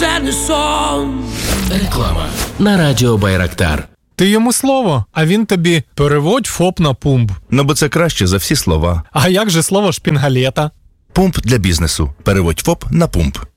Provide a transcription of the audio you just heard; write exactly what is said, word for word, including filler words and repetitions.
це не сон. Реклама на радіо Байрактар. Ти йому слово, а він тобі переводь ФОП на пумп. Ну, бо це краще за всі слова. А як же слово шпінгалета? Пумп для бізнесу. Переводь ФОП на пумп.